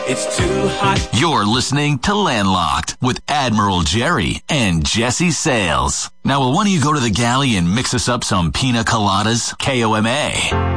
It's too hot. You're listening to Landlocked with Admiral Jerry and Jesse Sales. Now, will one of you go to the galley and mix us up some pina coladas? KOMA.